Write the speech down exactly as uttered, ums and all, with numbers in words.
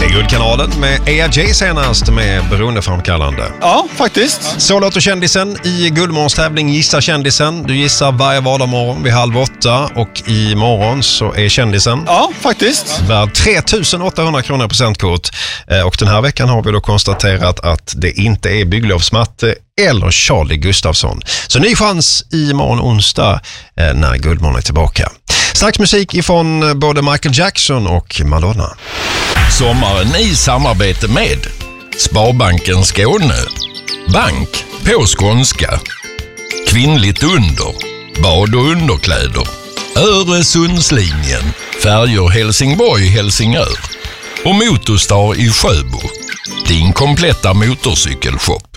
P-guldkanalen med E A J senast med beroendeframkallande. Ja, faktiskt. Så låter kändisen i Guldmorgons tävling Gissa kändisen. Du gissar varje vardagsmorgon vid halv åtta och i morgon så är kändisen. Ja, faktiskt. Värd tre tusen åttahundra kronor på presentkort. Och den här veckan har vi då konstaterat att det inte är Bygglovsmatte eller Charlie Gustafsson. Så ny chans i morgon onsdag när Guldmorgon är tillbaka. Strax musik ifrån både Michael Jackson och Madonna. Sommaren i samarbete med Sparbanken Skåne, bank på skånska, kvinnligt under, bad och underkläder, Öresundslinjen, färjor Helsingborg-Helsingör och Motorstar i Sjöbo, din kompletta motorcykelshop.